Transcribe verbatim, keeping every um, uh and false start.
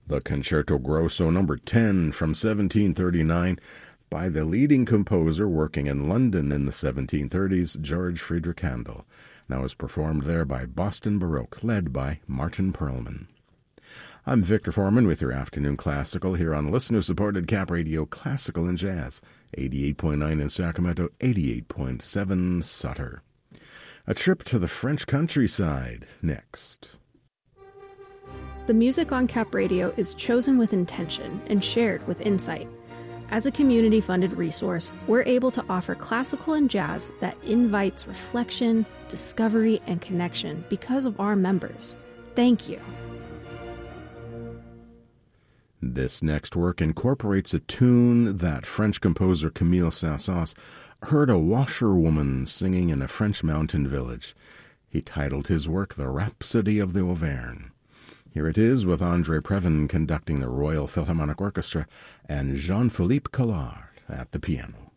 the Concerto Grosso number ten from seventeen thirty-nine by the leading composer working in London in the seventeen thirties, George Friedrich Handel. Now is performed there by Boston Baroque, led by Martin Perlman. I'm Victor Foreman with your Afternoon Classical here on listener-supported Cap Radio Classical and Jazz, eighty-eight point nine in Sacramento, eighty-eight point seven Sutter. A trip to the French countryside next. The music on Cap Radio is chosen with intention and shared with insight. As a community-funded resource, we're able to offer classical and jazz that invites reflection, discovery, and connection because of our members. Thank you. This next work incorporates a tune that French composer Camille Saint-Saëns heard a washerwoman singing in a French mountain village. He titled his work The Rhapsody of the Auvergne. Here it is with André Previn conducting the Royal Philharmonic Orchestra and Jean-Philippe Collard at the piano.